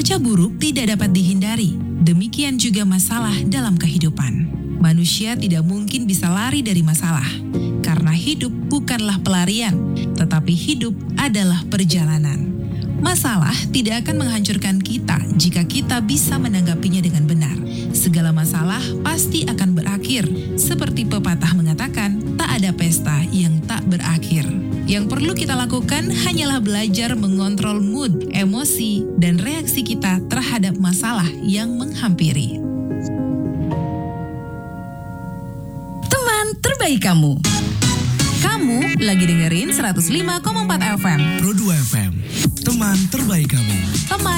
Cuaca buruk tidak dapat dihindari, demikian juga masalah dalam kehidupan. Manusia tidak mungkin bisa lari dari masalah, karena hidup bukanlah pelarian, tetapi hidup adalah perjalanan. Masalah tidak akan menghancurkan kita jika kita bisa menanggapinya dengan benar. Segala masalah pasti akan berakhir, seperti pepatah mengatakan, tak ada pesta yang tak berakhir. Yang perlu kita lakukan hanyalah belajar mengontrol mood, emosi, dan reaksi kita terhadap masalah yang menghampiri. Teman terbaik kamu. Kamu lagi dengerin 105,4 FM. Pro 2 FM, teman terbaik kamu. Teman